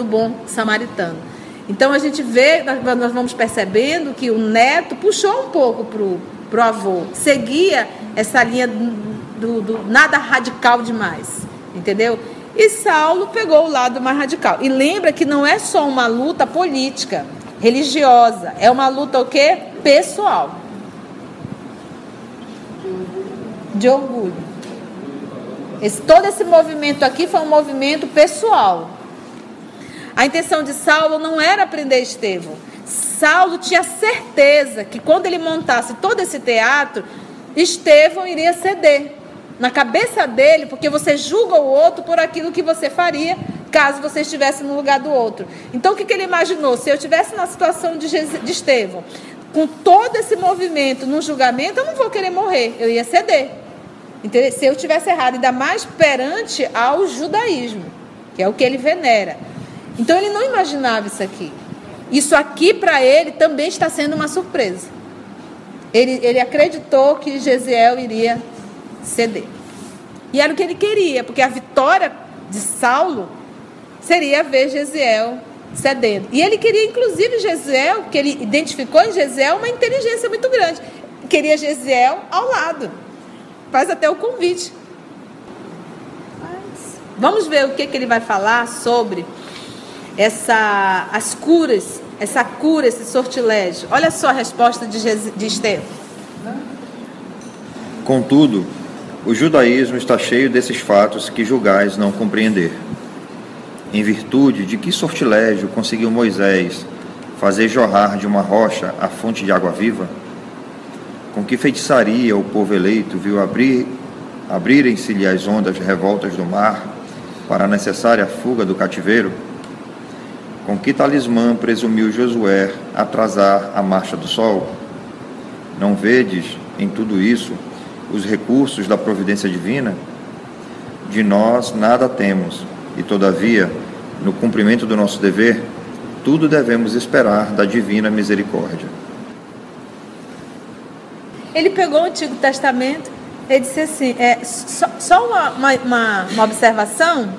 do bom samaritano. Então a gente vê, nós vamos percebendo que o neto puxou um pouco para o avô, seguia essa linha do nada radical demais, entendeu? E Saulo pegou o lado mais radical. E lembra que não é só uma luta política, religiosa, é uma luta o quê? Pessoal. De orgulho. Todo esse movimento aqui foi um movimento pessoal. A intenção de Saulo não era prender Estevão. Saulo tinha certeza que quando ele montasse todo esse teatro, Estevão iria ceder. Na cabeça dele, porque você julga o outro por aquilo que você faria caso você estivesse no lugar do outro. Então o que ele imaginou? Se eu estivesse na situação de Estevão, com todo esse movimento no julgamento, eu não vou querer morrer, eu ia ceder. Entendeu? Se eu tivesse errado, ainda mais perante ao judaísmo, que é o que ele venera. Então ele não imaginava isso aqui. Isso aqui para ele também está sendo uma surpresa. Ele acreditou que Jesiel iria ceder. E era o que ele queria, porque a vitória de Saulo seria ver Jesiel cedendo. E ele queria, inclusive, Jesiel, que ele identificou em Jesiel uma inteligência muito grande. Queria Jesiel ao lado. Faz até o convite. Vamos ver o que ele vai falar sobre as curas, essa cura, esse sortilégio. Olha só a resposta de Estevão. Contudo, o judaísmo está cheio desses fatos que julgais não compreender. Em virtude de que sortilégio conseguiu Moisés fazer jorrar de uma rocha a fonte de água viva? Com que feitiçaria o povo eleito viu abrirem-se-lhe as ondas revoltas do mar para a necessária fuga do cativeiro? Com que talismã presumiu Josué atrasar a marcha do sol? Não vedes em tudo isso os recursos da providência divina? De nós nada temos, e todavia, no cumprimento do nosso dever, tudo devemos esperar da divina misericórdia. Ele pegou o Antigo Testamento e disse assim, só uma observação,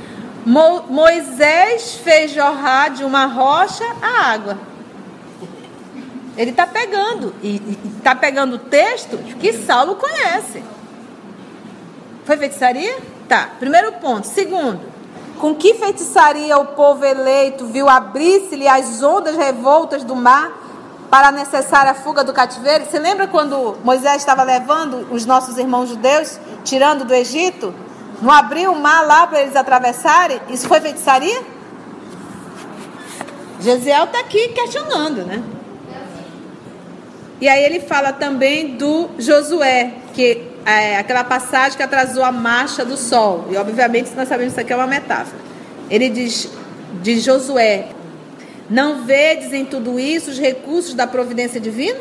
Moisés fez jorrar de uma rocha a água. Ele está pegando, e está pegando o texto que Saulo conhece. Foi feitiçaria? Tá, primeiro ponto. Segundo, com que feitiçaria o povo eleito viu abrir-se-lhe as ondas revoltas do mar para a necessária fuga do cativeiro? Você lembra quando Moisés estava levando os nossos irmãos judeus, tirando do Egito? Não abriu o mar lá para eles atravessarem? Isso foi feitiçaria? Jesiel está aqui questionando, né? E aí ele fala também do Josué, que é aquela passagem que atrasou a marcha do sol. E obviamente nós sabemos que isso aqui é uma metáfora. Ele diz de Josué: não vedes em tudo isso os recursos da providência divina?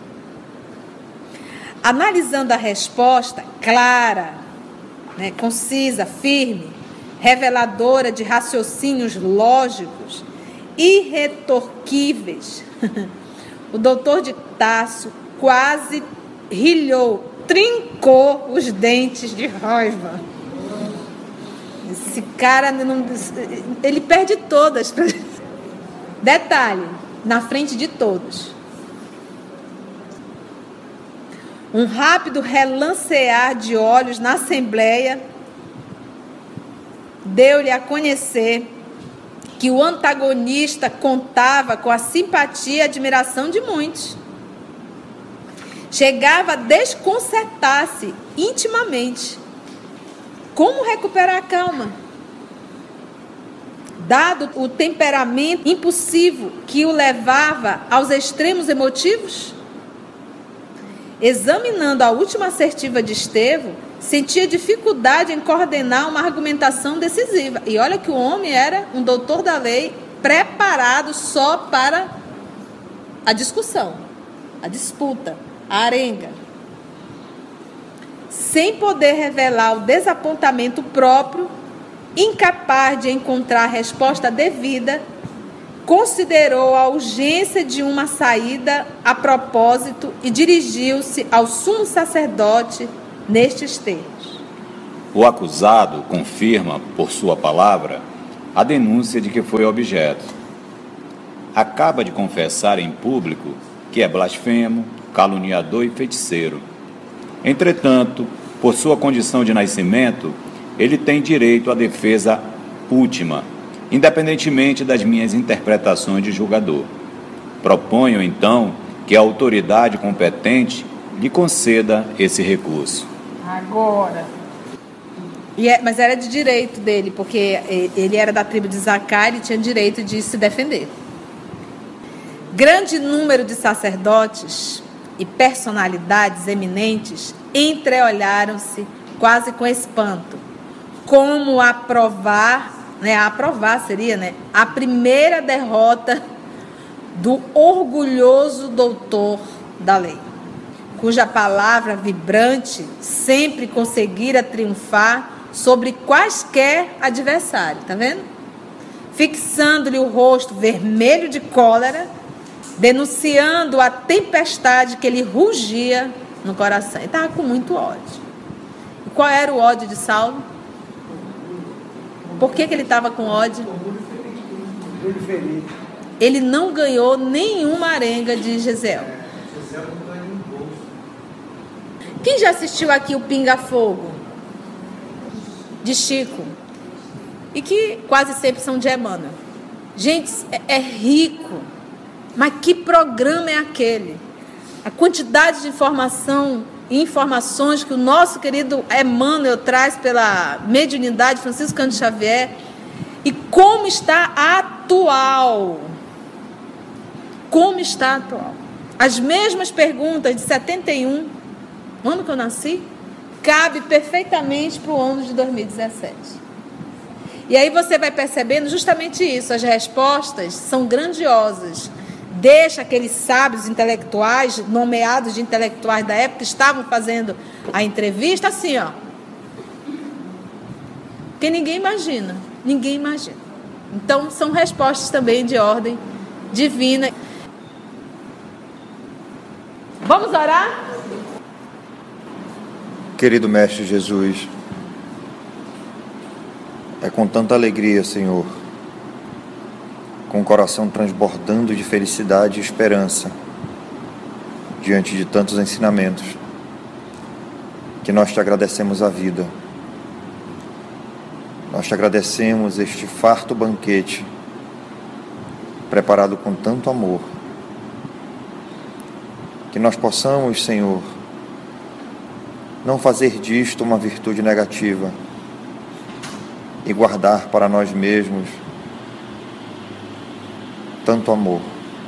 Analisando a resposta clara, né, concisa, firme, reveladora de raciocínios lógicos, irretorquíveis, o doutor de Tarso quase rilhou, trincou os dentes de raiva. Esse cara, ele perde todas. Detalhe, na frente de todos. Um rápido relancear de olhos na assembleia deu-lhe a conhecer que o antagonista contava com a simpatia e admiração de muitos. Chegava a desconcertar-se intimamente. Como recuperar a calma? Dado o temperamento impulsivo que o levava aos extremos emotivos? Examinando a última assertiva de Estevão, sentia dificuldade em coordenar uma argumentação decisiva. E olha que o homem era um doutor da lei, preparado só para a discussão, a disputa, a arenga. Sem poder revelar o desapontamento próprio, incapaz de encontrar a resposta devida, considerou a urgência de uma saída a propósito e dirigiu-se ao sumo sacerdote nestes termos. O acusado confirma, por sua palavra, a denúncia de que foi objeto. Acaba de confessar em público que é blasfemo, caluniador e feiticeiro. Entretanto, por sua condição de nascimento, ele tem direito à defesa última, independentemente das minhas interpretações de julgador. Proponho, então, que a autoridade competente lhe conceda esse recurso. Agora. Mas era de direito dele, porque ele era da tribo de Zaccar e tinha direito de se defender. Grande número de sacerdotes e personalidades eminentes entreolharam-se quase com espanto, como aprovar seria, a primeira derrota do orgulhoso doutor da lei, cuja palavra vibrante sempre conseguira triunfar sobre quaisquer adversários, tá vendo? Fixando-lhe o rosto vermelho de cólera, denunciando a tempestade que lhe rugia no coração. Ele estava com muito ódio. E qual era o ódio de Saulo? Por que ele estava com ódio? Ele não ganhou nenhuma arenga de Jezeel. Quem já assistiu aqui o Pinga Fogo? De Chico. E que quase sempre são de Emmanuel. Gente, é rico. Mas que programa é aquele? A quantidade de informações que o nosso querido Emmanuel traz pela mediunidade Franciscano Xavier, e como está atual. Como está atual. As mesmas perguntas de 71, o ano que eu nasci, cabe perfeitamente para o ano de 2017. E aí você vai percebendo justamente isso, as respostas são grandiosas. Deixa aqueles sábios intelectuais, nomeados de intelectuais da época, que estavam fazendo a entrevista assim, ó. Porque ninguém imagina. Então, são respostas também de ordem divina. Vamos orar? Querido Mestre Jesus, é com tanta alegria, Senhor, com o coração transbordando de felicidade e esperança, diante de tantos ensinamentos, que nós te agradecemos a vida. Nós te agradecemos este farto banquete, preparado com tanto amor. Que nós possamos, Senhor, não fazer disto uma virtude negativa e guardar para nós mesmos tanto amor.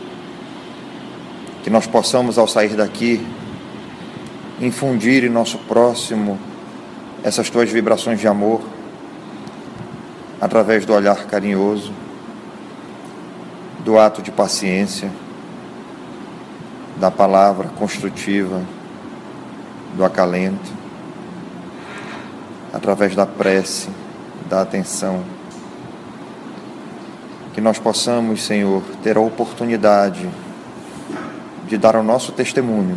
Que nós possamos, ao sair daqui, infundir em nosso próximo essas tuas vibrações de amor, através do olhar carinhoso, do ato de paciência, da palavra construtiva, do acalento, através da prece, da atenção. Que nós possamos, Senhor, ter a oportunidade de dar o nosso testemunho,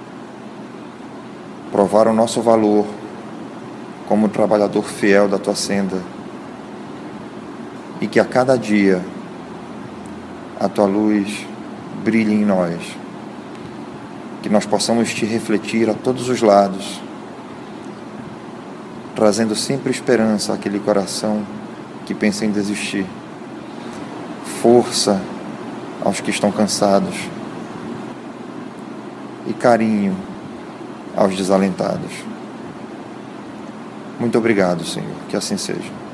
provar o nosso valor como trabalhador fiel da Tua senda, e que a cada dia a Tua luz brilhe em nós, que nós possamos Te refletir a todos os lados, trazendo sempre esperança àquele coração que pensa em desistir, força aos que estão cansados e carinho aos desalentados. Muito obrigado, Senhor, que assim seja.